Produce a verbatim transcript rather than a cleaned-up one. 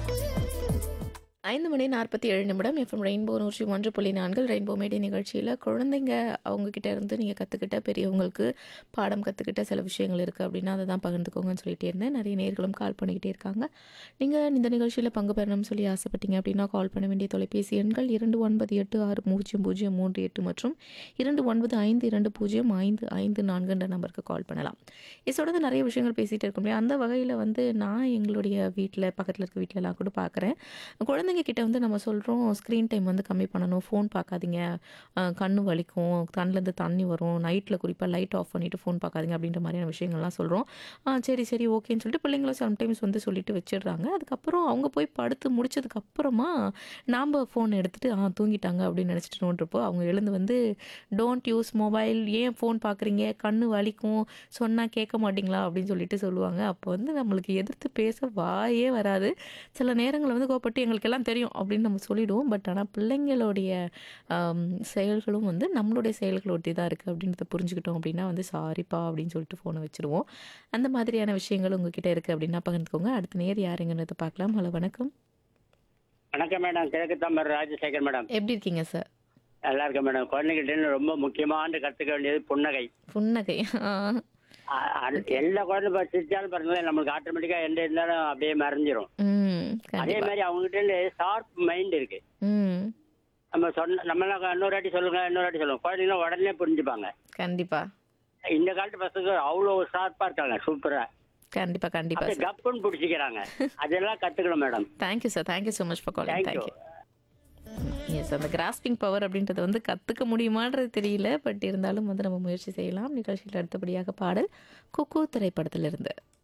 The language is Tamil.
ஐந்து மணி நாற்பத்தி ஏழு நிமிடம் எஃப்எம் ரெயின்போ நூற்றி ஒன்று புள்ளி நான்கு ரெயின்போ மேடை நிகழ்ச்சியில் குழந்தைங்க அவங்கக்கிட்ட இருந்து நீங்கள் கற்றுக்கிட்ட பெரியவங்களுக்கு பாடம் கற்றுக்கிட்ட சில விஷயங்கள் இருக்குது அப்படின்னா அதை தான் பகிர்ந்துக்கோங்கன்னு சொல்லிட்டே இருந்தேன். நிறைய நேர்களும் கால் பண்ணிக்கிட்டே இருக்காங்க. நீங்கள் இந்த நிகழ்ச்சியில் பங்கு பெறணும்னு சொல்லி ஆசைப்பட்டீங்க அப்படின்னா கால் பண்ண வேண்டிய தொலைபேசி எண்கள் இரண்டு ஒன்பது எட்டு ஆறு பூஜ்ஜியம் பூஜ்ஜியம் மூன்று எட்டு மற்றும் இரண்டு ஒன்பது ஐந்து இரண்டு பூஜ்ஜியம் ஐந்து ஐந்து நான்குன்ற நம்பருக்கு கால் பண்ணலாம். இதோட நிறைய விஷயங்கள் பேசிகிட்டு இருக்க முடியும். அந்த வகையில் வந்து நான் எங்களுடைய வீட்டில் பக்கத்தில் இருக்க வீட்டிலலாம் கூட பார்க்குறேன். குழந்தைங்க கிட்ட வந்து நம்ம சொல்கிறோம் ஸ்க்ரீன் டைம் வந்து கம்மி பண்ணணும், ஃபோன் பார்க்காதீங்க, அஹ் கண்ணு வலிக்கும், கண்ணிலேருந்து தண்ணி வரும், நைட்டில் குறிப்பாக லைட் ஆஃப் பண்ணிவிட்டு ஃபோன் பார்க்காதீங்க அப்படின்ற மாதிரியான விஷயங்கள்லாம் சொல்கிறோம். சரி சரி ஓகேன்னு சொல்லிட்டு பிள்ளைங்களும் சம்டைம்ஸ் வந்து சொல்லிட்டு வச்சிடுறாங்க. அதுக்கப்புறம் அவங்க போய் படுத்து முடிச்சதுக்கப்புறமா நாம் ஃபோன் எடுத்துகிட்டு ஆ தூங்கிட்டாங்க அப்படின்னு நினச்சிட்டு நோண்டிருப்போம். அவங்க எழுந்து வந்து டோன்ட் யூஸ் மொபைல், ஏன் ஃபோன் பார்க்குறீங்க, கண்ணு வலிக்கும், சொன்னால் கேட்க மாட்டிங்களா அப்படின்னு சொல்லிட்டு சொல்லுவாங்க. அப்போ வந்து நம்மளுக்கு எதிர்த்து பேச வாயே வராது. சில நேரங்களில் வந்து கோப்பட்டு எங்களுக்கெல்லாம் தெரியும் அப்படின்னு நம்ம சொல்லிடுவோம். பட் ஆனால் பிள்ளைங்களுடைய ஆம், செயல்களும் வந்து நம்மளுடைய செயல்கள் ஒட்டி தான் இருக்குது அப்படின்றத புரிஞ்சுக்கிட்டோம் அப்படின்னா வந்து சாரிப்பா அப்படின்னு சொல்லிட்டு ஃபோனை வச்சுருவோம். அந்த மாதிரியான விஷயங்கள் உங்ககிட்ட இருக்குது அப்படின்னா பகிர்ந்துக்கோங்க. அடுத்த நேர் யாருங்கிறத பார்க்கலாம். ஹலோ வணக்கம், வணக்கம் மேடம். கிழக்கு தாம்பரம் ராஜசேகர் மேடம். எப்படி இருக்கீங்க சார்? நல்லா இருக்கேன் மேடம். குழந்தைகிட்ட ரொம்ப முக்கியமான கத்துக்க வேண்டியது புன்னகை. புன்னகை. ஆ, அ- அ- எல்லா குழந்தை பா- சிரிச்சாலும் பாருங்களேன், நம்மளுக்கு ஆட்டோமேட்டிக்கா எந்த இருந்தாலும் அப்படியே மறைஞ்சிரும். ம் அதே கண்டிப்பாக. மாதிரி அவங்ககிட்ட இருந்து ஷார்ப் மைண்ட் இருக்கு. ம் நம்ம சொன்ன நம்ம இன்னொரு வாட்டி சொல்லுங்க இன்னொரு வாட்டி சொல்லுங்க, குழந்தைங்க உடனே புரிஞ்சுப்பாங்க. கண்டிப்பாக இந்த காலத்து பசங்க அவ்வளோ ஷார்ப்பா இருக்காங்க, சூப்பரா கண்டிப்பாக கண்டிப்பாக அப்படியே சார். கப்புன்னு பிடிச்சிக்கிறாங்க. அதெல்லாம் கத்துக்கணும் madam. Thank you sir, thank you so much for calling. Thank you. Thank you. S, அந்த கிராஸ்பிங் பவர் அப்படின்றத வந்து கற்றுக்க முடியுமான்றது தெரியல. பட் இருந்தாலும் வந்து நம்ம முயற்சி செய்யலாம். நிகழ்ச்சியில் அடுத்தபடியாக பாடல் குக்கு திரைப்படத்திலிருந்து.